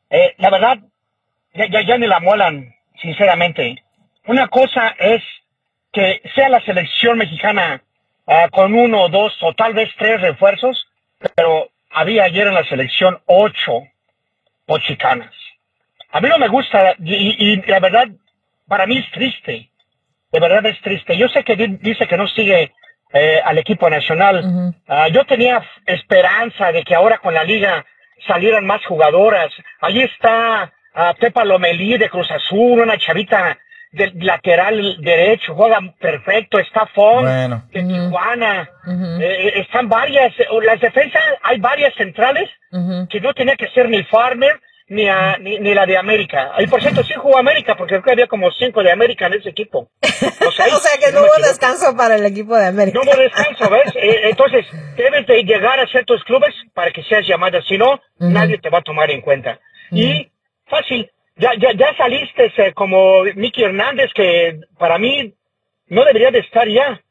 La verdad, ya ni la muelan, sinceramente. Una cosa es que sea la selección mexicana con 1 o 2 o tal vez 3 refuerzos, pero había ayer en la selección 8 chicanas. A mí no me gusta y la verdad, para mí es triste. De verdad es triste. Yo sé que dice que no sigue al equipo nacional. Uh-huh. Yo tenía esperanza de que ahora con la liga salieran más jugadoras. Ahí está Pepa Lomelí de Cruz Azul, una chavita del lateral derecho, juega perfecto. Está Font de Tijuana. Uh-huh. Están varias, las defensas, hay varias centrales que no tenía que ser ni Farmer ni la de América. Y por cierto, sí jugó América, porque creo que había como 5 de América en ese equipo. O sea que no hubo descanso para el equipo de América. No hubo descanso, ¿ves? Entonces, debes de llegar a ciertos clubes para que seas llamada. Si no, nadie te va a tomar en cuenta. Y fácil, ya saliste como Miki Hernández, que para mí no debería de estar ya.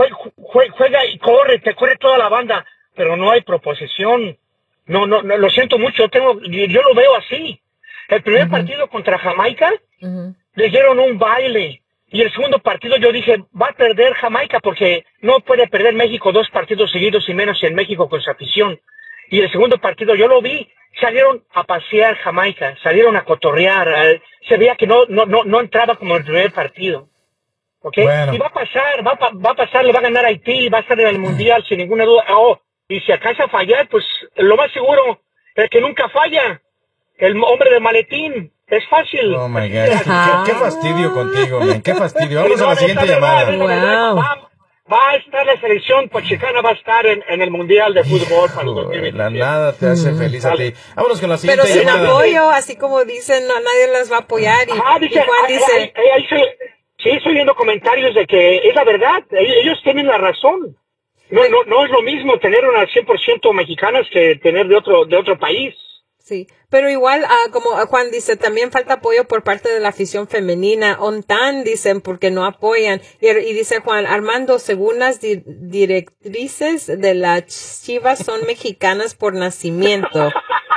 Juega y te corre toda la banda, pero no hay proposición. No, lo siento mucho, yo lo veo así. El primer partido contra Jamaica, le dieron un baile. Y el segundo partido yo dije, va a perder Jamaica porque no puede perder México 2 partidos seguidos y menos en México con su afición. Y el segundo partido yo lo vi, salieron a pasear Jamaica, salieron a cotorrear, se veía que no entraba como el primer partido. ¿Ok? Bueno. Y va a pasar, le va a ganar Haití, va a estar en el Mundial sin ninguna duda. Y si alcanza a fallar, pues lo más seguro, el que nunca falla, el hombre de maletín, es fácil. Oh my God, qué fastidio contigo, man, qué fastidio. Vamos a la siguiente llamada. Wow. Va a estar la selección pochicana, va a estar en el Mundial de Fútbol para los 2026. La nada te hace feliz a ti. Vámonos con la siguiente llamada. Pero sin llamada. apoyo, así como dicen, no, nadie les va a apoyar. Y Juan dice... Sí, estoy viendo comentarios de que es la verdad, ellos tienen la razón. No es lo mismo tener unas 100% mexicanas que tener de otro país. Sí, pero igual, como Juan dice, también falta apoyo por parte de la afición femenina. ONTAN dicen porque no apoyan. Y dice Juan, Armando, según las directrices de las Chivas son mexicanas por nacimiento.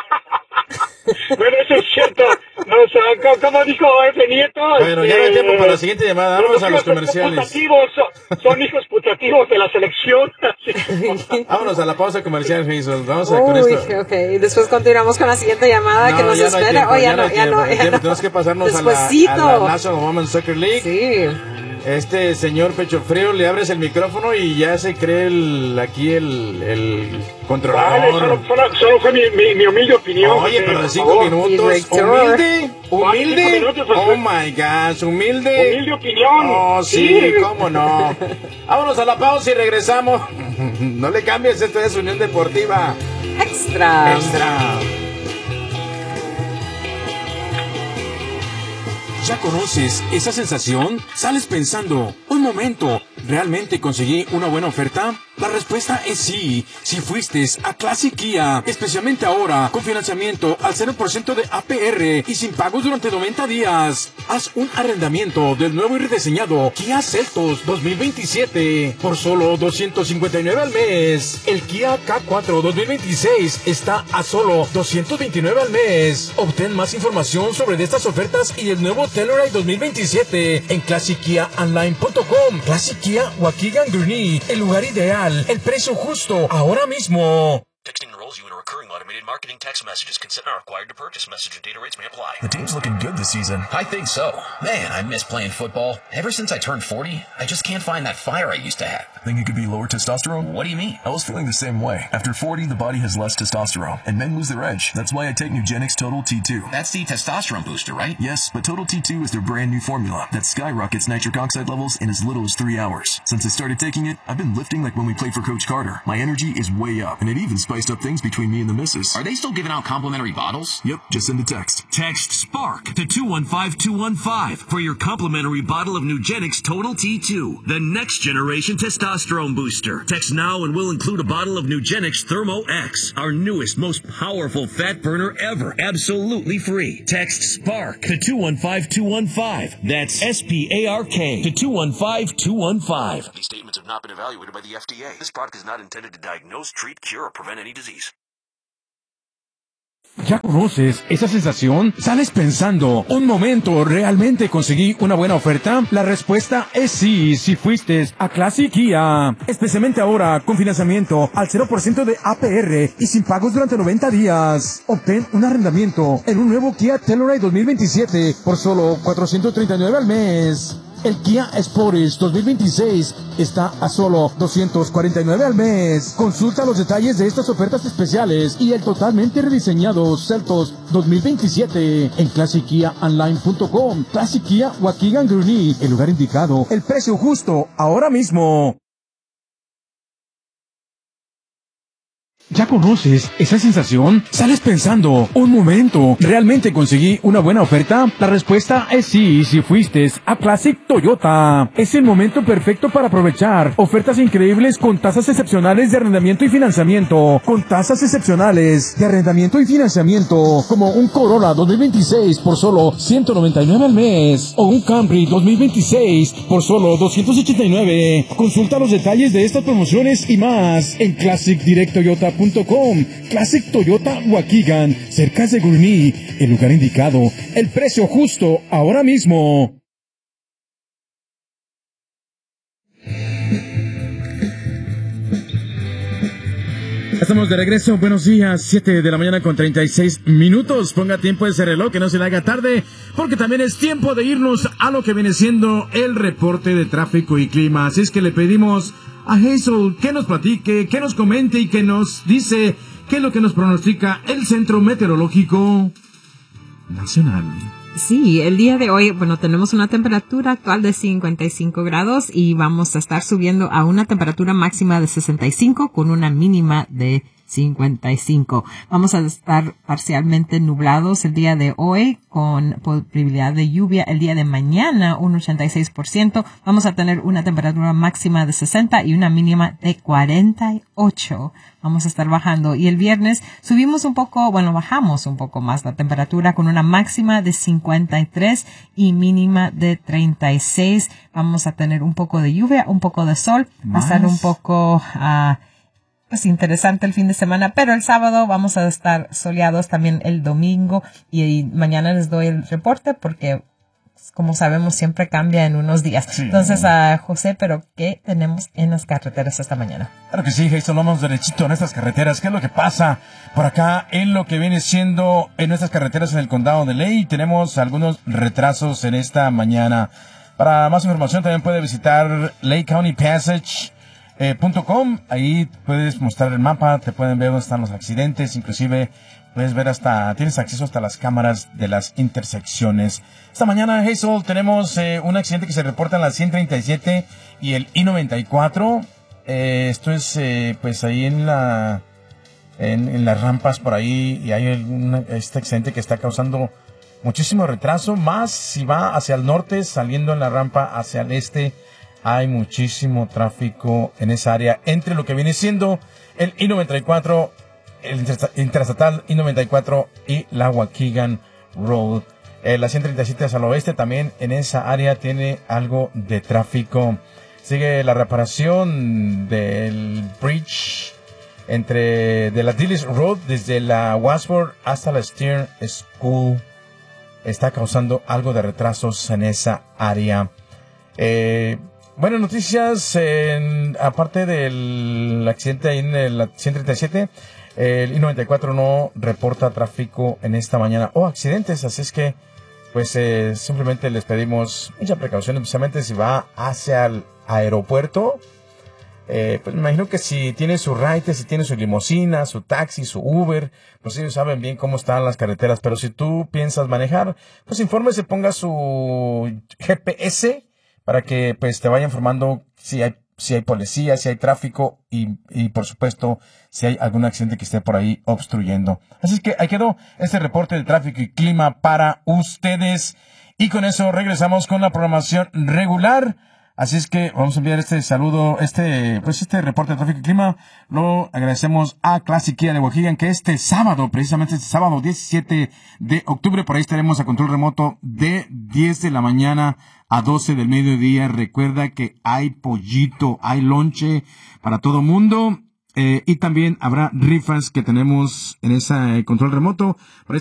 Bueno, eso es cierto. No, o sea, ¿cómo dijo ese nieto? Bueno, ya no hay tiempo para la siguiente llamada. Vamos a los comerciales. Son hijos putativos de la selección. Vámonos a la pausa comercial, Hazel. Vamos a con esto. Ok, y después continuamos con la siguiente llamada que nos espera. Ya no. Tenemos que pasarnos a la National Women's Soccer League. Sí. Este señor Pecho Frío, le abres el micrófono y ya se cree el controlador. Vale, solo fue mi humilde opinión. Oye, pero de 5 minutos. ¿Humilde? Oh my gosh, humilde. Humilde opinión. Oh, sí, cómo no. Vámonos a la pausa y regresamos. No le cambies, esto es Unión Deportiva Extra. ¿Ya conoces esa sensación? ¿Sales pensando, un momento, ¿realmente conseguí una buena oferta? La respuesta es sí, si fuiste a Classic Kia, especialmente ahora, con financiamiento al 0% de APR y sin pagos durante 90 días. Haz un arrendamiento del nuevo y rediseñado Kia Seltos 2027 por solo $259 al mes. El Kia K4 2026 está a solo $229 al mes. Obtén más información sobre estas ofertas y el nuevo Telluride 2027 en ClassicKiaOnline.com. Classic Kia Waukegan Gurnee, el lugar ideal, el precio justo, ahora mismo. Texting enrolls you in a recurring automated marketing text messages. Consent not required to purchase. Message and data rates may apply. The team's looking good this season. I think so. Man, I miss playing football. Ever since I turned 40, I just can't find that fire I used to have. Think it could be lower testosterone? What do you mean? I was feeling the same way. After 40, the body has less testosterone, and men lose their edge. That's why I take Nugenix Total T2. That's the testosterone booster, right? Yes, but Total T2 is their brand new formula that skyrockets nitric oxide levels in as little as 3 hours. Since I started taking it, I've been lifting like when we played for Coach Carter. My energy is way up, and it even spiced up things between me and the missus. Are they still giving out complimentary bottles? Yep, just send a text. Text SPARK to 215215 for your complimentary bottle of Nugenix Total T2, the next generation testosterone booster. Text now and we'll include a bottle of Nugenix Thermo X, our newest, most powerful fat burner ever, absolutely free. Text SPARK to 215215. That's SPARK to 215215. These statements have not been evaluated by the FDA. This product is not intended to diagnose, treat, cure, or prevent any disease. ¿Ya conoces esa sensación? ¿Sales pensando, un momento, ¿realmente conseguí una buena oferta? La respuesta es sí, si fuiste a Classic Kia. Especialmente ahora, con financiamiento al 0% de APR y sin pagos durante 90 días. Obtén un arrendamiento en un nuevo Kia Telluride 2027 por solo $439 al mes. El Kia Sportage 2026 está a solo $249 al mes. Consulta los detalles de estas ofertas especiales y el totalmente rediseñado Seltos 2027 en ClassicKiaOnline.com. Classic Kia Waukegan Gurnee, el lugar indicado, el precio justo, ahora mismo. ¿Ya conoces esa sensación? ¿Sales pensando, un momento, ¿realmente conseguí una buena oferta? La respuesta es sí, si fuiste a Classic Toyota. Es el momento perfecto para aprovechar ofertas increíbles con tasas excepcionales de arrendamiento y financiamiento. Con tasas excepcionales de arrendamiento y financiamiento, como un Corolla 2026 por solo $199 al mes, o un Camry 2026 por solo $289. Consulta los detalles de estas promociones y más en ClassicDirectToyota.com. Classic Toyota Waukegan, cerca de Gurnee, el lugar indicado, el precio justo, ahora mismo. Estamos de regreso, buenos días, 7 de la mañana con 36 minutos. Ponga tiempo ese reloj, que no se le haga tarde, porque también es tiempo de irnos a lo que viene siendo el reporte de tráfico y clima. Así es que le pedimos a Hazel que nos platique, que nos comente y que nos dice qué es lo que nos pronostica el Centro Meteorológico Nacional. Sí, el día de hoy, tenemos una temperatura actual de 55 grados y vamos a estar subiendo a una temperatura máxima de 65 con una mínima de 55. Vamos a estar parcialmente nublados el día de hoy con probabilidad de lluvia el día de mañana, un 86%. Vamos a tener una temperatura máxima de 60 y una mínima de 48. Vamos a estar bajando. Y el viernes subimos un poco, bajamos un poco más la temperatura con una máxima de 53 y mínima de 36. Vamos a tener un poco de lluvia, un poco de sol. Va a estar un poco interesante el fin de semana, pero el sábado vamos a estar soleados, también el domingo, y mañana les doy el reporte porque, como sabemos, siempre cambia en unos días. Sí. Entonces, José, ¿pero qué tenemos en las carreteras esta mañana? Claro que sí, Jason, vamos derechito en estas carreteras. ¿Qué es lo que pasa por acá en lo que viene siendo en nuestras carreteras en el condado de Lake? Tenemos algunos retrasos en esta mañana. Para más información también puede visitar Lake County Passage .com. Ahí puedes mostrar el mapa, te pueden ver dónde están los accidentes, inclusive puedes ver tienes acceso hasta las cámaras de las intersecciones. Esta mañana, Hazel, tenemos un accidente que se reporta en la 137 y el I-94. Esto es pues ahí en las rampas por ahí, y hay este accidente que está causando muchísimo retraso, más si va hacia el norte, saliendo en la rampa hacia el este. Hay muchísimo tráfico en esa área entre lo que viene siendo el I-94, el interestatal I-94 y la Waukegan Road. La 137 hacia el oeste también en esa área tiene algo de tráfico. Sigue la reparación del bridge de la Dillis Road desde la Wasford hasta la Stern School. Está causando algo de retrasos en esa área. Buenas noticias, aparte del accidente ahí en el 137, el I-94 no reporta tráfico en esta mañana o accidentes, así es que pues simplemente les pedimos mucha precaución, especialmente si va hacia el aeropuerto. Pues me imagino que si tiene su ride, si tiene su limusina, su taxi, su Uber, pues ellos saben bien cómo están las carreteras, pero si tú piensas manejar, pues infórmese, ponga su GPS para que pues te vaya informando si hay policía, si hay tráfico y por supuesto si hay algún accidente que esté por ahí obstruyendo. Así es que ahí quedó este reporte de tráfico y clima para ustedes, y con eso regresamos con la programación regular. Así es que vamos a enviar este saludo, este reporte de tráfico y clima. Lo agradecemos a Classic Kia de Waukegan, que precisamente este sábado 17 de octubre, por ahí estaremos a control remoto de 10 de la mañana a 12 del mediodía. Recuerda que hay pollito, hay lonche para todo mundo. y también habrá rifas que tenemos en ese control remoto.